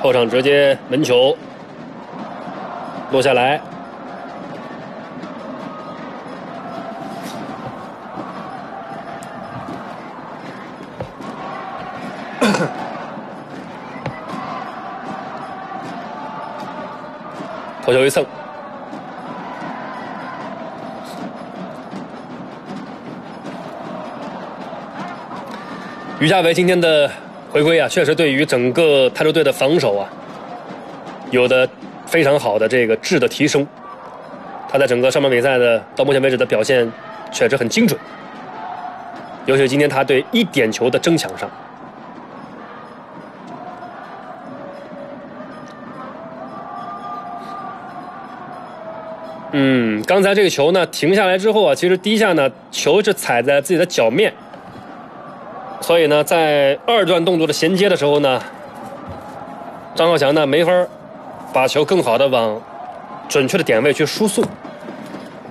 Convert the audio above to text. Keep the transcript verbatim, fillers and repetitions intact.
后场直接门球落下来。头球一蹭，于家伟今天的回归啊，确实对于整个泰州队的防守啊，有的非常好的这个质的提升。他在整个上半比赛的到目前为止的表现确实很精准，尤其是今天他对一点球的争抢上。嗯，刚才这个球呢停下来之后啊，其实第一下呢球是踩在自己的脚面，所以呢在二段动作的衔接的时候呢，张浩翔呢没法把球更好的往准确的点位去输送。